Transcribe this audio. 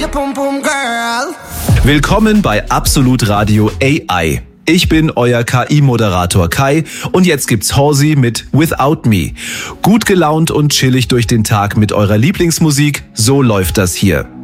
Willkommen bei Absolut Radio AI. Ich bin euer KI-Moderator Kai und jetzt gibt's Halsey mit Without Me. Gut gelaunt und chillig durch den Tag mit eurer Lieblingsmusik, so läuft das hier.